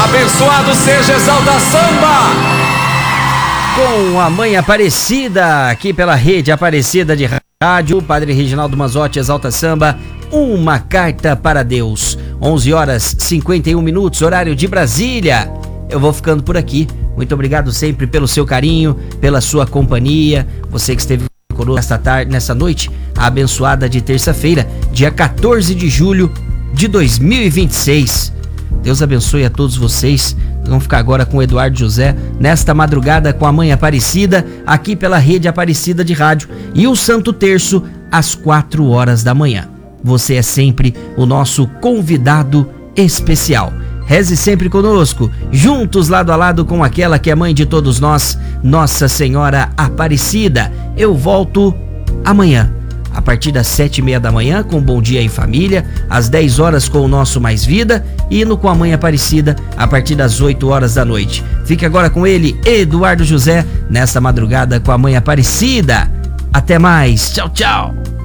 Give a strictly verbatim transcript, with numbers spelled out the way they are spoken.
Abençoado seja Exalta Samba! Com a Mãe Aparecida, aqui pela Rede Aparecida de Rádio, Padre Reginaldo Manzotti, Exalta Samba, Uma Carta para Deus. onze horas e cinquenta e um minutos, horário de Brasília. Eu vou ficando por aqui. Muito obrigado sempre pelo seu carinho, pela sua companhia. Você que esteve conosco nesta tarde, nessa noite abençoada de terça-feira, dia quatorze de julho de dois mil e vinte e seis. Deus abençoe a todos vocês. Vamos ficar agora com o Eduardo José, nesta madrugada com a Mãe Aparecida, aqui pela Rede Aparecida de Rádio, e o Santo Terço às quatro horas da manhã. Você é sempre o nosso convidado especial. Reze sempre conosco, juntos lado a lado com aquela que é mãe de todos nós, Nossa Senhora Aparecida. Eu volto amanhã, a partir das sete e meia da manhã, com Bom Dia em Família, às dez horas com o nosso Mais Vida, e no Com a Mãe Aparecida, a partir das oito horas da noite. Fique agora com ele, Eduardo José, nesta madrugada com a Mãe Aparecida. Até mais, tchau, tchau.